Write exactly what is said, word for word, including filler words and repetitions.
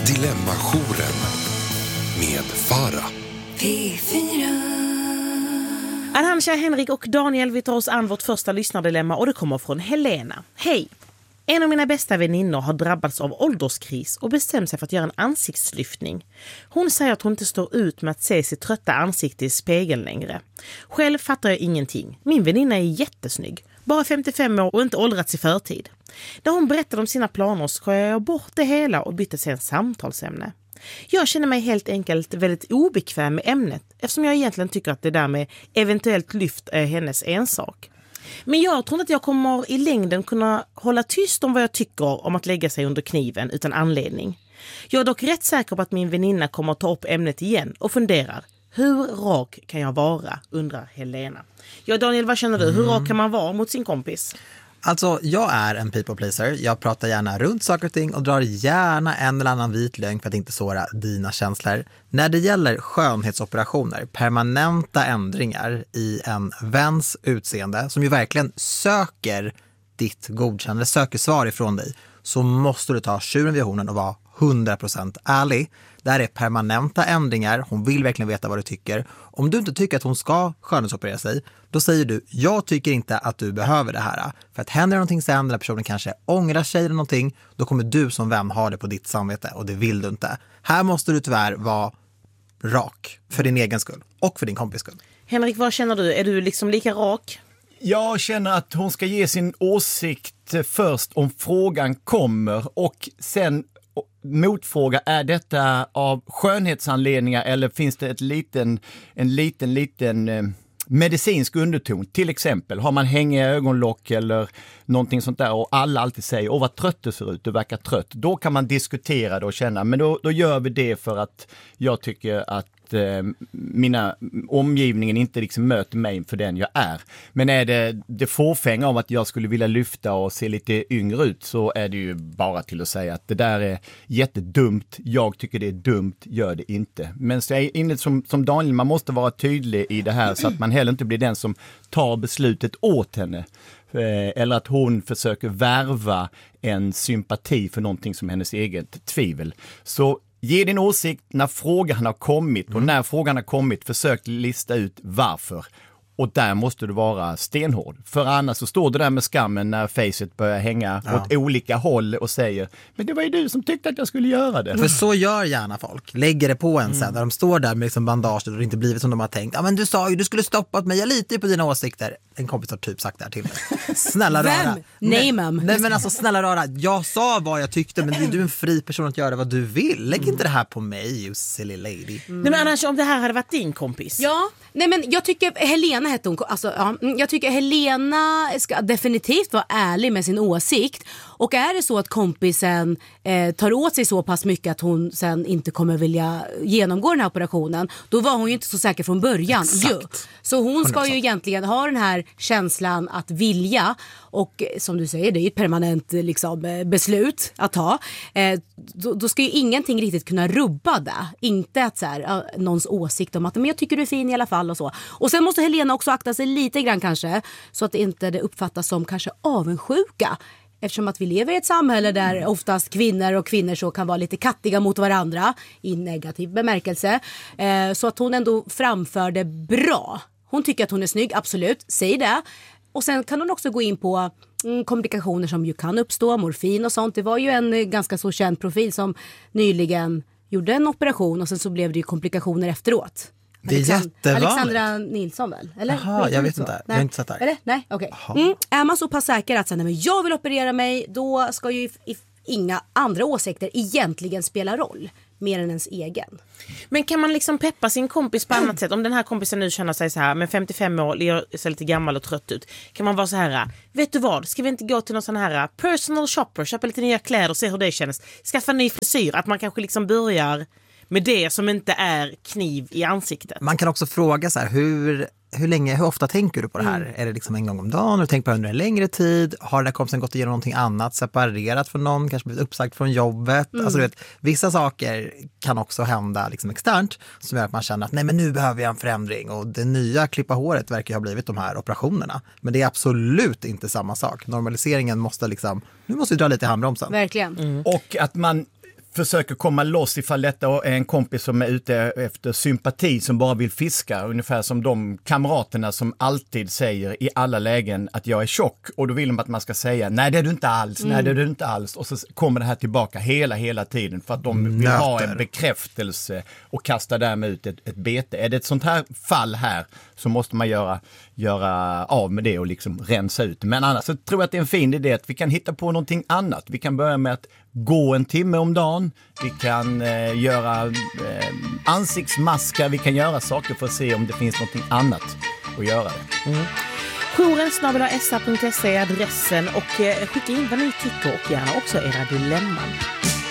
Dilemma-jouren med Farah. P fyra. Arantxa, Henrik och Daniel, vi tar oss an vårt första lyssnardilemma och det kommer från Helena. Hej! En av mina bästa väninnor har drabbats av ålderskris och bestämt sig för att göra en ansiktslyftning. Hon säger att hon inte står ut med att se sitt trötta ansikte i spegeln längre. Själv fattar jag ingenting. Min väninna är jättesnygg. Bara femtiofem år och inte åldrats i förtid. När hon berättade om sina planer skojade jag bort det hela och bytte sedan samtalsämne. Jag känner mig helt enkelt väldigt obekväm med ämnet eftersom jag egentligen tycker att det där med eventuellt lyft är hennes ensak. Men jag tror inte att jag kommer i längden kunna hålla tyst om vad jag tycker om att lägga sig under kniven utan anledning. Jag är dock rätt säker på att min väninna kommer att ta upp ämnet igen och funderar. Hur rak kan jag vara, undrar Helena. Ja, Daniel, vad känner du? Hur rak kan man vara mot sin kompis? Alltså, jag är en people pleaser. Jag pratar gärna runt saker och ting och drar gärna en eller annan vit lögn för att inte såra dina känslor. När det gäller skönhetsoperationer, permanenta ändringar i en väns utseende som ju verkligen söker ditt godkännande, söker svar ifrån dig, så måste du ta tjuren vid hornen och vara hundra procent ärlig. Det här är permanenta ändringar. Hon vill verkligen veta vad du tycker. Om du inte tycker att hon ska skönhetsoperera sig, då säger du, jag tycker inte att du behöver det här. För att händer någonting sen, eller personen kanske ångrar sig eller någonting, då kommer du som vän ha det på ditt samvete och det vill du inte. Här måste du tyvärr vara rak för din egen skull och för din kompis skull. Henrik, vad känner du? Är du liksom lika rak? Jag känner att hon ska ge sin åsikt först om frågan kommer och sen motfråga, är detta av skönhetsanledningar eller finns det ett liten, en liten, liten eh, medicinsk underton? Till exempel, har man hängiga ögonlock eller någonting sånt där och alla alltid säger, åh vad trött du ser ut, du verkar trött. Då kan man diskutera det och känna, men då, då gör vi det för att jag tycker att eh, mina omgivningen inte liksom möter mig för den jag är. Men är det det fåfänga av att jag skulle vilja lyfta och se lite yngre ut, så är det ju bara till att säga att det där är jättedumt. Jag tycker det är dumt, gör det inte. Men så är inne som, som Daniel, man måste vara tydlig i det här så att man heller inte blir den som tar beslutet åt henne. Eller att hon försöker värva en sympati för någonting som hennes eget tvivel. Så ge din åsikt när frågan har kommit och när frågan har kommit försök lista ut varför. Och där måste du vara stenhård. För annars så står du där med skammen när facet börjar hänga ja. åt olika håll och säger, men det var ju du som tyckte att jag skulle göra det. För så gör gärna folk. Lägger det på en mm. sen när de står där med liksom bandage och det inte blivit som de har tänkt. Ja, men du sa ju du skulle stoppat mig, jag litar ju på dina åsikter. En kompis har typ sagt det här till mig. Snälla rara. Vem? Nej, mam. Nej, men alltså snälla rara. Jag sa vad jag tyckte, men du är en fri person att göra vad du vill. Lägg mm. inte det här på mig, you silly lady. Mm. Nej, men annars om det här hade varit din kompis. Ja, nej men jag tycker Helena hette hon, alltså, ja, jag tycker Helena ska definitivt vara ärlig med sin åsikt. Och är det så att kompisen eh, tar åt sig så pass mycket att hon sen inte kommer vilja genomgå den här operationen, då var hon ju inte så säker från början. Ju. Så hon ska ju egentligen ha den här känslan att vilja, och som du säger, det är ett permanent liksom, beslut att ta. Eh, då, då ska ju ingenting riktigt kunna rubba det. Inte att så här, någons åsikt om att men jag tycker du är fin i alla fall och så. Och sen måste Helena också akta sig lite grann kanske, så att det inte det uppfattas som kanske avundsjuka. Eftersom att vi lever i ett samhälle där oftast kvinnor och kvinnor så kan vara lite kattiga mot varandra i negativ bemärkelse. Eh, så att hon ändå framför det bra. Hon tycker att hon är snygg, absolut, säg det. Och sen kan hon också gå in på mm, komplikationer som ju kan uppstå, morfin och sånt. Det var ju en ganska så känd profil som nyligen gjorde en operation och sen så blev det ju komplikationer efteråt. Det är Alexand- jättevanligt. Alexandra Nilsson väl? Eller? Jaha, jag vet inte. Nej. Jag har inte sett det här. Eller? Nej, okej. Okay. Mm. Är man så pass säker att säga, nej, men jag vill operera mig, då ska ju if- if- inga andra åsikter egentligen spela roll. Mer än ens egen. Men kan man liksom peppa sin kompis på annat sätt? Om den här kompisen nu känner sig så här, men femtiofem år, jag ser lite gammal och trött ut. Kan man vara så här, vet du vad? Ska vi inte gå till någon sån här personal shopper, köpa lite nya kläder och se hur det känns? Skaffa ny frisyr, att man kanske liksom börjar med det som inte är kniv i ansiktet. Man kan också fråga så här, hur, hur länge, hur ofta tänker du på det här? Mm. Är det liksom en gång om dagen? Har du tänkt på det under en längre tid? Har den där kompisen gått igenom någonting annat? Separerat från någon? Kanske blivit uppsagt från jobbet? Mm. Alltså du vet, vissa saker kan också hända liksom externt som gör att man känner att nej men nu behöver jag en förändring. Och det nya klippa håret verkar ha blivit de här operationerna. Men det är absolut inte samma sak. Normaliseringen måste liksom, nu måste vi dra lite i handbromsen. Verkligen. Mm. Och att man försöker komma loss ifall detta är en kompis som är ute efter sympati, som bara vill fiska, ungefär som de kamraterna som alltid säger i alla lägen att jag är tjock, och då vill de att man ska säga nej det är du inte alls, mm. nej det är du inte alls, och så kommer det här tillbaka hela hela tiden för att de vill Nöter. ha en bekräftelse och kasta därmed ut ett, ett bete. Är det ett sånt här fall här så måste man göra, göra av med det och liksom rensa ut. Men annars så tror jag att det är en fin idé att vi kan hitta på någonting annat. Vi kan börja med att gå en timme om dagen. Vi kan eh, göra eh, ansiktsmaskar. Vi kan göra saker för att se om det finns någonting annat att göra det. Mm. Jouren snabel-a s a punkt se är adressen och eh, skicka in vad ni tycker och gärna också era dilemman.